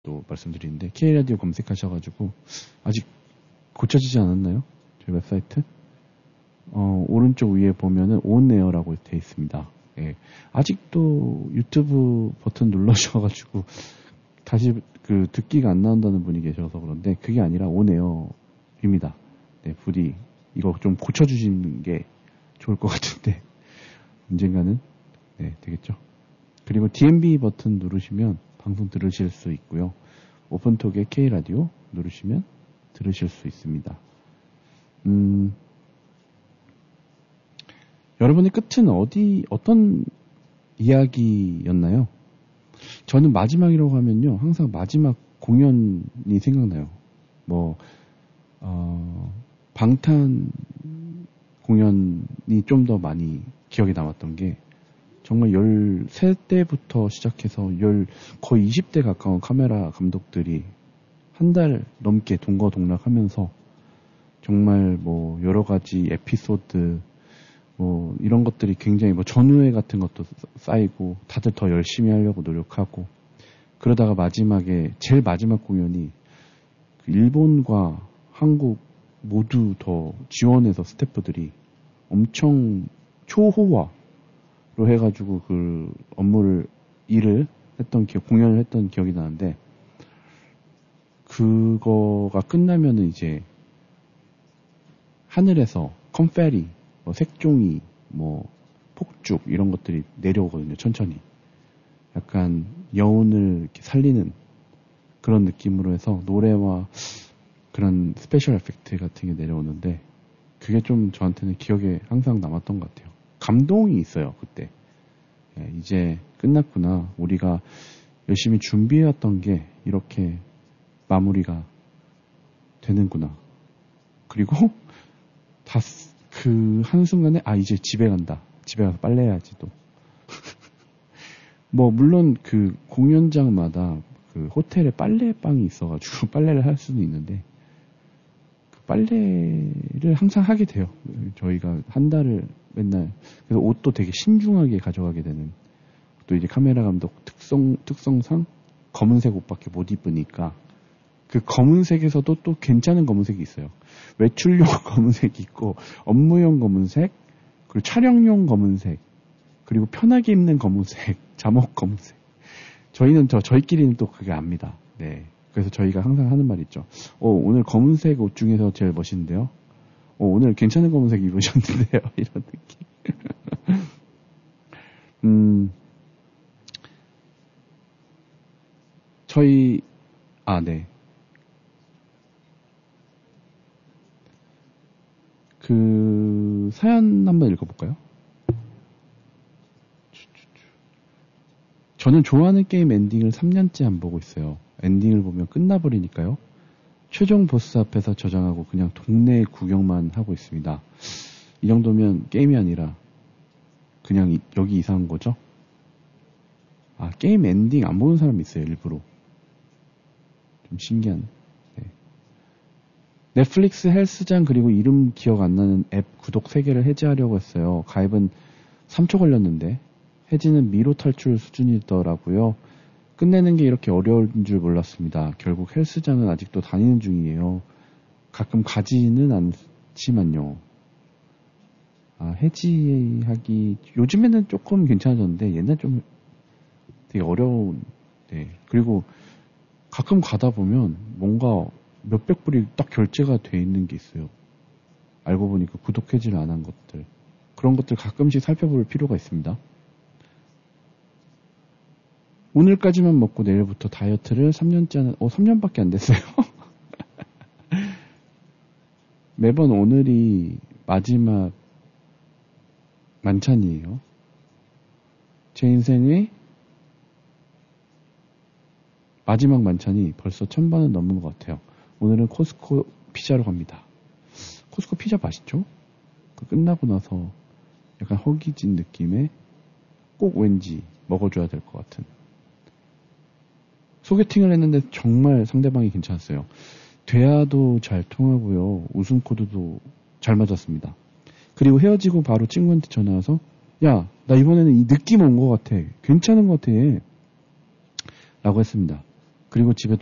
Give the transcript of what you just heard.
또 말씀드리는데 K라디오 검색하셔가지고 아직 고쳐지지 않았나요? 저희 웹사이트? 오른쪽 위에 보면은 온에어라고 돼 있습니다. 예. 아직도 유튜브 버튼 눌러셔가지고 다시 그 듣기가 안 나온다는 분이 계셔서 그런데 그게 아니라 온에어입니다. 네, 부디 이거 좀 고쳐주시는 게 좋을 것 같은데 언젠가는 네, 되겠죠. 그리고 DMB 버튼 누르시면 방송 들으실 수 있고요. 오픈톡의 K라디오 누르시면 들으실 수 있습니다. 여러분의 끝은 어떤 이야기였나요? 저는 마지막이라고 하면요. 항상 마지막 공연이 생각나요. 방탄 공연이 좀 더 많이 기억에 남았던 게 정말 13대부터 시작해서 거의 20대 가까운 카메라 감독들이 한 달 넘게 동거동락하면서 정말 여러 가지 에피소드 이런 것들이 굉장히 전우회 같은 것도 쌓이고 다들 더 열심히 하려고 노력하고 그러다가 제일 마지막 공연이 일본과 한국 모두 더 지원해서 스태프들이 엄청 초호화로 해가지고 그 일을 했던 공연을 했던 기억이 나는데 그거가 끝나면은 이제 하늘에서 컴페리 색종이, 폭죽, 이런 것들이 내려오거든요, 천천히. 약간 여운을 이렇게 살리는 그런 느낌으로 해서 노래와 그런 스페셜 에펙트 같은 게 내려오는데, 그게 좀 저한테는 기억에 항상 남았던 것 같아요. 감동이 있어요, 그때. 예, 이제 끝났구나. 우리가 열심히 준비해왔던 게 이렇게 마무리가 되는구나. 그리고 그 한순간에 이제 집에 간다. 집에 가서 빨래해야지 또. 물론 그 공연장마다 그 호텔에 빨래방이 있어가지고 빨래를 할 수는 있는데 그 빨래를 항상 하게 돼요. 저희가 한 달을 맨날 그래서 옷도 되게 신중하게 가져가게 되는. 또 이제 카메라 감독 특성상 검은색 옷밖에 못 입으니까 그 검은색에서도 또 괜찮은 검은색이 있어요. 외출용 검은색이 있고 업무용 검은색, 그리고 촬영용 검은색, 그리고 편하게 입는 검은색, 잠옷 검은색. 저희끼리는 또 그게 압니다. 네. 그래서 저희가 항상 하는 말이 있죠. 오늘 검은색 옷 중에서 제일 멋있는데요. 오늘 괜찮은 검은색 입으셨는데요. 이런 느낌. 네. 그 사연 한번 읽어볼까요? 저는 좋아하는 게임 엔딩을 3년째 안 보고 있어요. 엔딩을 보면 끝나버리니까요. 최종 보스 앞에서 저장하고 그냥 동네 구경만 하고 있습니다. 이 정도면 게임이 아니라 그냥 여기 이상한 거죠? 게임 엔딩 안 보는 사람이 있어요, 일부러. 좀 신기한. 네. 넷플릭스 헬스장 그리고 이름 기억 안 나는 앱 구독 3개를 해지하려고 했어요. 가입은 3초 걸렸는데 해지는 미로 탈출 수준이더라고요. 끝내는 게 이렇게 어려운 줄 몰랐습니다. 결국 헬스장은 아직도 다니는 중이에요. 가끔 가지는 않지만요. 해지하기 요즘에는 조금 괜찮아졌는데 옛날 좀 되게 어려운. 네. 그리고 가끔 가다 보면 뭔가 몇백 불이 딱 결제가 돼 있는 게 있어요. 알고 보니까 구독 해지를 안 한 것들. 그런 것들 가끔씩 살펴볼 필요가 있습니다. 오늘까지만 먹고 내일부터 다이어트를 3년째 하는, 3년밖에 안 됐어요. 매번 오늘이 마지막 만찬이에요. 제 인생의 마지막 만찬이 벌써 1000번은 넘은 것 같아요. 오늘은 코스코 피자로 갑니다. 코스코 피자 맛있죠? 끝나고 나서 약간 허기진 느낌에 꼭 왠지 먹어줘야 될 것 같은. 소개팅을 했는데 정말 상대방이 괜찮았어요. 대화도 잘 통하고요. 웃음 코드도 잘 맞았습니다. 그리고 헤어지고 바로 친구한테 전화 와서 야, 나 이번에는 이 느낌 온 것 같아. 괜찮은 것 같아. 라고 했습니다. 그리고 집에